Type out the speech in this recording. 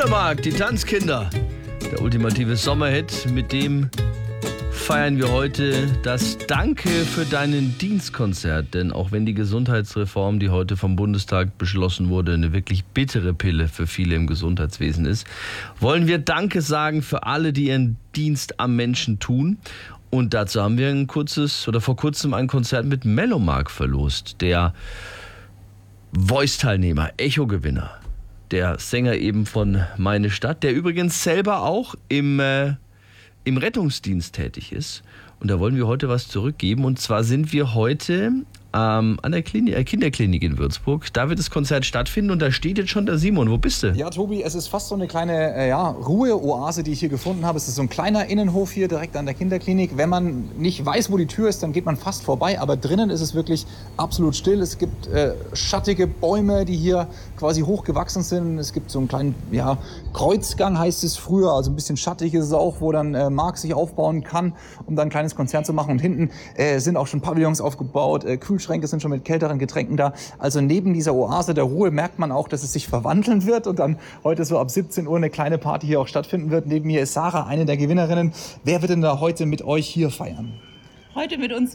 Mellowmarkt, die Tanzkinder. Der ultimative Sommerhit, mit dem feiern wir heute das Danke für deinen Dienstkonzert. Denn auch wenn die Gesundheitsreform, die heute vom Bundestag beschlossen wurde, eine wirklich bittere Pille für viele im Gesundheitswesen ist, wollen wir Danke sagen für alle, die ihren Dienst am Menschen tun. Und dazu haben wir vor kurzem ein Konzert mit Mellowmarkt verlost. Der Voice-Teilnehmer, Echo-Gewinner, der Sänger eben von Meine Stadt, der übrigens selber auch im Rettungsdienst tätig ist. Und da wollen wir heute was zurückgeben. Und zwar sind wir heute an der Kinderklinik in Würzburg. Da wird das Konzert stattfinden und da steht jetzt schon der Simon. Wo bist du? Ja, Tobi, es ist fast so eine kleine Ruheoase, die ich hier gefunden habe. Es ist so ein kleiner Innenhof hier direkt an der Kinderklinik. Wenn man nicht weiß, wo die Tür ist, dann geht man fast vorbei. Aber drinnen ist es wirklich absolut still. Es gibt schattige Bäume, die hier quasi hochgewachsen sind. Es gibt so einen kleinen Kreuzgang, heißt es früher. Also ein bisschen schattig ist es auch, wo dann Marc sich aufbauen kann, um dann ein kleines Konzert zu machen. Und hinten sind auch schon Pavillons aufgebaut, Kühlschränke sind schon mit kälteren Getränken da. Also neben dieser Oase der Ruhe merkt man auch, dass es sich verwandeln wird und dann heute so ab 17 Uhr eine kleine Party hier auch stattfinden wird. Neben mir ist Sarah, eine der Gewinnerinnen. Wer wird denn da heute mit euch hier feiern? Heute mit uns